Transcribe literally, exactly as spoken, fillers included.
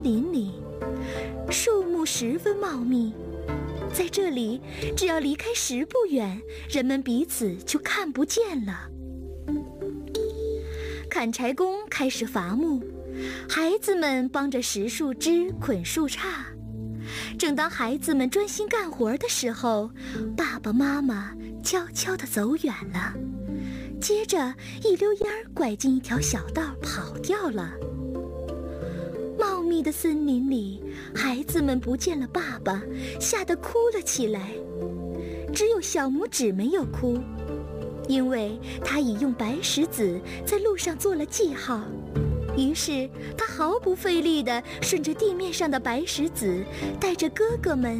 林里，树木十分茂密。在这里，只要离开十步远，人们彼此就看不见了。砍柴工开始伐木，孩子们帮着拾树枝、捆树杈。正当孩子们专心干活的时候，爸爸妈妈悄悄地走远了，接着一溜烟儿拐进一条小道跑掉了。茂密的森林里，孩子们不见了爸爸，吓得哭了起来。只有小拇指没有哭，因为他已用白石子在路上做了记号。于是他毫不费力地顺着地面上的白石子，带着哥哥们